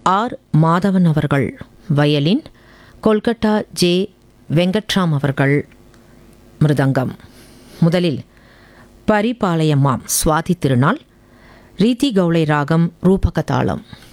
R Madhavan அவர்கள் violin, Kolkata J Venkatram அவர்கள் மிருதங்கம். முதலில் பரிபாளையம்மாம் சுவாதி திருநாள், ரீதி கௌளை ராகம் ரூபக தாளம்.